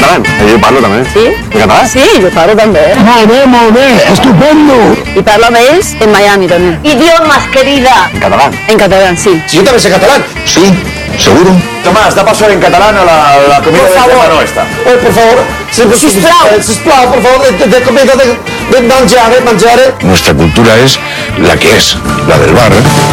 catalán. Jo parlo també. Sí? En català? Sí, jo parlo també. Molt bé, estupendo. I parlo amb ells en Miami també. Idiomas, querida. En catalán. En català, sí. Yo también sé catalán. Sí, seguro. Tomás, da paso en catalán a la comida Por de favor. hermano esta. Por favor. Sisplau, por favor, de comida, de mangiare. Nuestra cultura es la que es, la del bar.